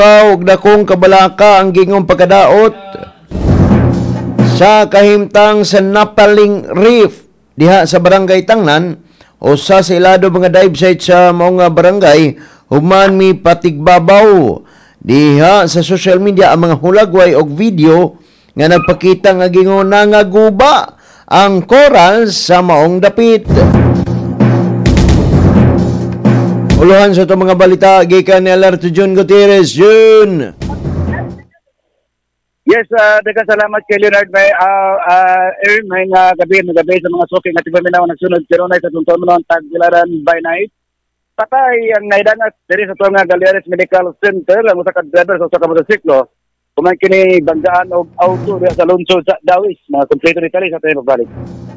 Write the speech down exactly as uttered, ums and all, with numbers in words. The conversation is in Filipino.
og dakong kabalaka ang gingong pagkadaot sa kahimtang sa Napaling Reef diha sa barangay Tangnan o sa ilado mga dive site sa mga barangay human mi patigbabaw diha sa social media ang mga hulagway og video nga nagpakita nga gingon nangaguba ang coral sa maong dapit. Uluhan sa itong mga balita, gikan ni Alerto Jun Gutierrez. Jun! Yes, uh, daghang salamat kay Leonard. May, uh, uh, Aaron, may nga gabi, may gabi sa mga suking at ibaminaw nagsunod pero na sa tunton mo ng Tagbilaran by night. Patay ang naidangat diri sa itong Galeares Medical Center, ang usa ka driver sa usa ka motosiklo. Kumain kini banggaan og auto diha sa lungsod sa Dawis. Mga kompleto ni tali sa tayo pagbalik.